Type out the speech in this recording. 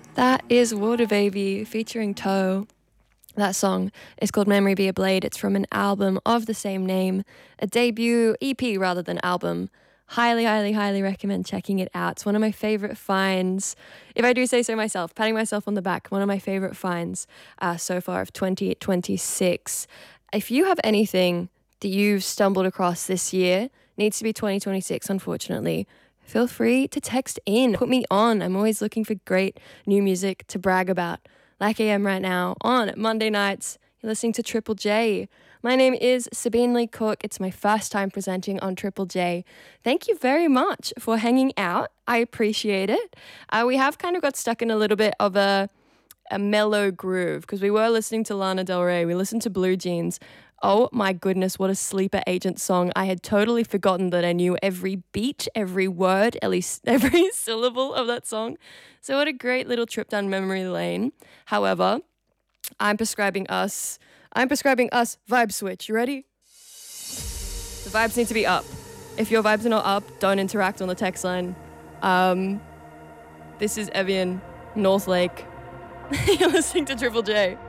That is Water Baby featuring Toe. That song is called Memory Be a Blade. It's from an album of the same name, a debut EP rather than album. Highly, highly, highly recommend checking it out. It's one of my favorite finds, if I do say so myself, patting myself on the back, one of my favorite finds so far of 2026. If you have anything that you've stumbled across this year, needs to be 2026, unfortunately, feel free to text in. Put me on. I'm always looking for great new music to brag about, like I am right now on Monday nights. You're listening to Triple J. My name is Sabine Lee Cook. It's my first time presenting on Triple J. Thank you very much for hanging out. I appreciate it. We have kind of got stuck in a little bit of a mellow groove because we were listening to Lana Del Rey. We listened to Blue Jeans. Oh my goodness, what a sleeper agent song. I had totally forgotten that I knew every beat, every word, at least every syllable of that song. So what a great little trip down memory lane. However, I'm prescribing us vibe switch. You ready? The vibes need to be up. If your vibes are not up, don't interact on the text line. This is Evian, North Lake. You're listening to Triple J.